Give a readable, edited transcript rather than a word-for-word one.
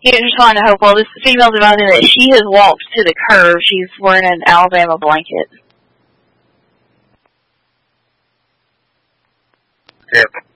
He was trying to hope. Well, this female's advising that she has walked to the curb. She's wearing an Alabama blanket. Yep.